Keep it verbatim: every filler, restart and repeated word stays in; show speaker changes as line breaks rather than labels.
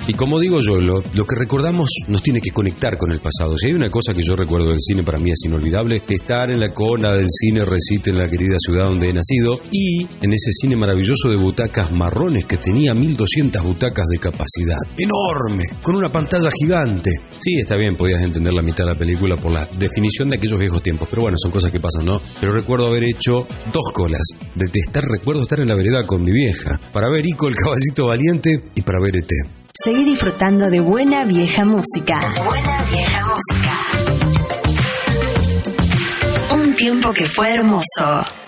Y como digo yo, lo, lo que recordamos nos tiene que conectar con el pasado. Si hay una cosa que yo recuerdo del cine, para mí es inolvidable, estar en la cola del cine Recite en la querida ciudad donde he nacido, y en ese cine maravilloso de butacas marrones que tenía mil doscientas butacas de capacidad. Enorme, con una pantalla gigante. Sí, está bien, podías entender la mitad de la película por la definición de aquellos viejos tiempos, pero bueno, son cosas que pasan, ¿no? Pero recuerdo haber hecho dos colas. De estar, recuerdo estar en la vereda con mi vieja, para ver Ico el caballito valiente y para ver E T.
Seguí disfrutando de buena vieja música. Buena vieja música. Un tiempo que fue hermoso.